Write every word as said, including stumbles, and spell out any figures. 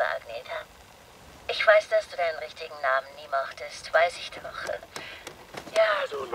Agneta. Ich weiß, dass du deinen richtigen Namen nie mochtest, weiß ich doch. Ja, so